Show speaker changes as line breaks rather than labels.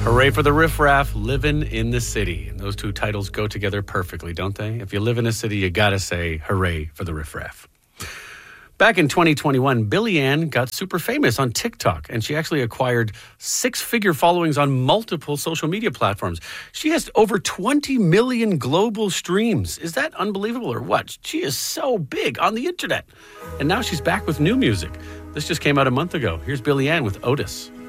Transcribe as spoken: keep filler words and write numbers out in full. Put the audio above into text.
Hooray for the riffraff, living in the city. And those two titles go together perfectly, don't they? If you live in a city, you gotta say hooray for the riffraff. Back in twenty twenty-one, Billie Ann got super famous on TikTok, and she actually acquired six-figure followings on multiple social media platforms. She has over twenty million global streams. Is that unbelievable or what? She is so big on the internet. And now she's back with new music. This just came out a month ago. Here's Billie Ann with Otis.